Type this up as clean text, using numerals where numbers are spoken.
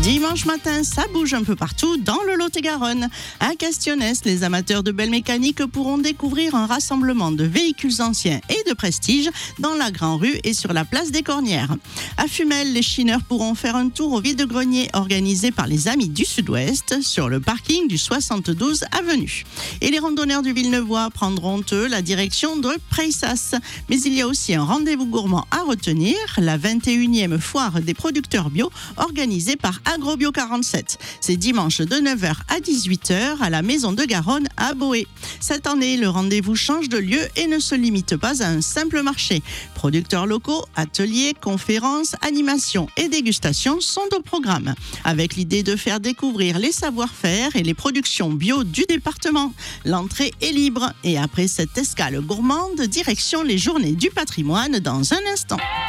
Dimanche matin, ça bouge un peu partout dans le Lot-et-Garonne. À Castionès, les amateurs de belle mécanique pourront découvrir un rassemblement de véhicules anciens et de prestige dans la Grand Rue et sur la place des Cornières. À Fumel, les chineurs pourront faire un tour au vide-grenier organisé par les Amis du Sud-Ouest sur le parking du 72 avenue. Et les randonneurs du Villeneuvois prendront eux la direction de Preissas. Mais il y a aussi un rendez-vous gourmand à retenir, la 21e foire des producteurs bio organisée par AgroBio 47. C'est dimanche de 9h à 18h à la Maison de Garonne à Boé. Cette année, le rendez-vous change de lieu et ne se limite pas à un simple marché. Producteurs locaux, ateliers, conférences, animations et dégustations sont au programme, avec l'idée de faire découvrir les savoir-faire et les productions bio du département. L'entrée est libre et après cette escale gourmande, direction les Journées du patrimoine dans un instant.